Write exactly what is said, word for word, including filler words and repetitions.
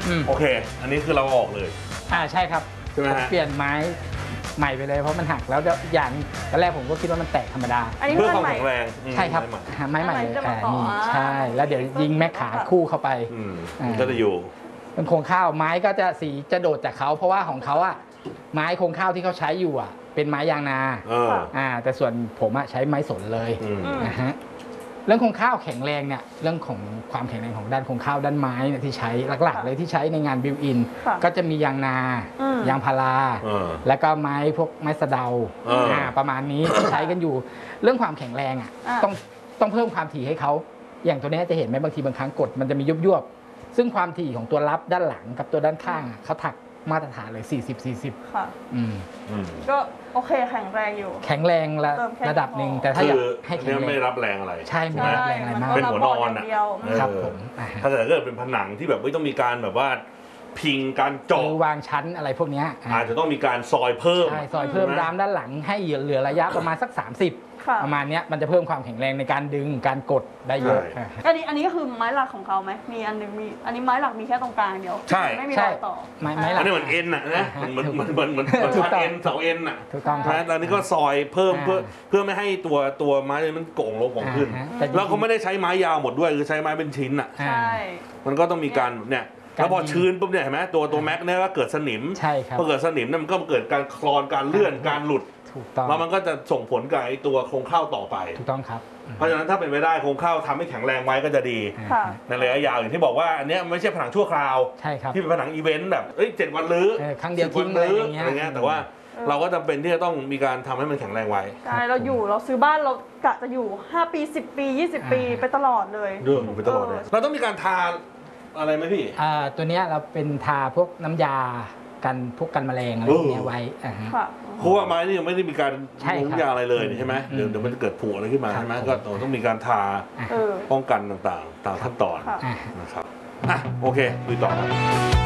โอเคอันนี้คือเราออกเลยอ่าใช่ครับใช่ไหมฮะเปลี่ยนไม้ใหม่ไปเลยเพราะมันหักแล้วอย่างตอนแรกผมก็คิดว่ามันแตกธรรมดาเพื่อความแข็งแรงใช่ครับไม้ใหม่เลยนี่ใช่แล้วเดี๋ยวยิงแม่ขาคู่เข้าไปก็จะอยู่เป็นโครงข้าวไม้ก็จะสีจะโดดจากเขาเพราะว่าของเขาอะไม้โครงข้าวที่เขาใช้อยู่อะเป็นไม้ยางนาอ่าแต่ส่วนผมอะใช้ไม้สนเลยนะฮะเรื่องโครงข้าวแข็งแรงเนี่ยเรื่องของความแข็งแรงของด้านโครงข้าวด้านไม้เนี่ยที่ใช้หลักๆเลยที่ใช้ในงานบิวอินก็จะมียางนายางพาราแล้วก็ไม้พวกไม้สะเดาประมาณนี้ที่ใช้กันอยู่เรื่องความแข็งแรงอ่ะต้องต้องเพิ่มความถี่ให้เขาอย่างตัวนี้จะเห็นไหมบางทีบางครั้งกดมันจะมียุบยวบซึ่งความถี่ของตัวรับด้านหลังกับตัวด้านข้างเขาถักมาตรฐานเลยสี่สิบ สี่สิบค่ะอืมก็โอเคแข็งแรงอยู่แข็งแรงระระดับหนึ่งแต่ถ้าอยากให้แข็งแรงไม่รับแรงอะไรใช่ไม่รับแรงอะไรมากเป็นหัวนอนอ่ะครับผมถ้าเกิดเกิดเป็นผนังที่แบบไม่ต้องมีการแบบว่าพิงการเจาะวางชั้นอะไรพวกนี้อาจจะต้องมีการซอยเพิ่มใช่ซอยเพิ่มรามด้านหลังให้เหลือระยะประมาณสักสามสิบประมาณนี้มันจะเพิ่มความแข็งแรงในการดึงการกดได้เยอะอันนี้อันนี้ก็คือไม้หลักของเขาไหมมีอันนึงมีอันนี้ไม้หลักมีแค่ตรงกลางเดียวใช่ไม่มีรอยต่อไม้ไม้หลักอันนี้เหมือนเอ็นอ่ะนะเหมือนเหมือนเหมือนเหมือนเหมือนเอ็นเสาเอ็นอ่ะถูกต้องครับแล้วนี้ก็ซอยเพิ่มเพื่อเพื่อไม่ให้ตัวตัวไม้มันโก่งลงของขึ้นแล้วเขาไม่ได้ใช้ไม้ยาวหมดด้วยคือใช้ไม้เป็นชิ้นอ่ะใช่มันก็ต้องมีการเนี่ยแล้วพอชื้นปุ๊บเนี่ยเห็นไหมตัวตัวแม็กเนี่ยก็เกิดสนิมใช่ครับพอเกิดสนิมเนี่ยมันก็เกิดการคลอนการเลื่อนการหลุดแล้วมันก็จะส่งผลกับไอ้ตัวโครงข้าวต่อไปถูกต้องครับเพราะฉะนั้นถ้าเป็นไปได้โครงข้าวทำให้แข็งแรงไว้ก็จะดีในระยะยาวอย่างที่บอกว่าอันนี้ไม่ใช่ผนังชั่วคราวใช่ครับที่เป็นผนังอีเวนต์แบบเอ้ยเจ็ดวันรื้อครั้งเดียวทิ้งอะไรอย่างเงี้ยแต่ว่าเราก็จำเป็นที่จะต้องมีการทำให้มันแข็งแรงไว้ใช่เราอยู่เราซื้อบ้านเรากะจะอยู่ห้าปีสิบปียี่สิบปีไปตลอดเลยเรื่องไปตลอดเลยเราต้องมีการทาอะไรไหมพี่อ่าตัวนี้เราเป็นทาพวกน้ำยากันพวกกันแมลงอะไรพวกนี้ไว้เพราะว่าไม้นี่ยังไม่ได้มีการลงยาอะไรเลยใช่ไหมเดี๋ยวเดี๋ยวมันจะเกิดผุอะไรขึ้นมาใช่ไหมก็ต้องมีการทาป้องกันต่างๆตามขั้นตอนนะครับอ่ะโอเคดูต่อ